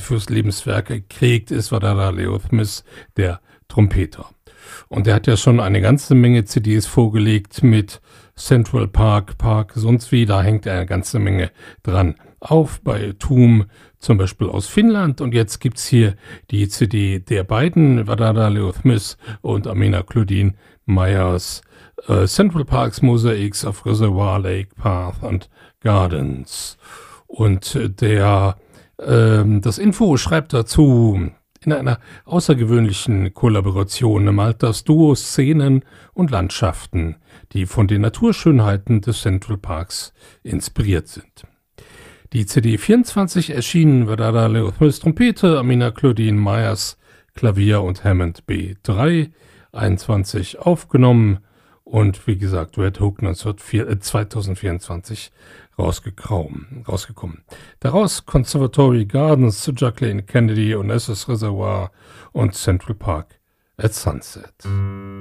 fürs Lebenswerk gekriegt, ist Wadada Leo Smith, der Trompeter. Und er hat ja schon eine ganze Menge CDs vorgelegt mit Central Park, sonst wie, da hängt eine ganze Menge dran auf, bei Toom zum Beispiel aus Finnland. Und jetzt gibt es hier die CD der beiden, Wadada Leo Smith und Amina Claudine Myers, Central Parks Mosaics of Reservoir Lake Path and Gardens. Und das Info schreibt dazu: In einer außergewöhnlichen Kollaboration malt das Duo Szenen und Landschaften, die von den Naturschönheiten des Central Parks inspiriert sind. Die CD 24 erschienen Wadada Leo Smith Trompete, Amina Claudine Myers Klavier und Hammond B3, 21 aufgenommen und wie gesagt Red Hook 2024 rausgekommen. Daraus Conservatory Gardens, Jacqueline Kennedy, Onassis Reservoir und Central Park at Sunset.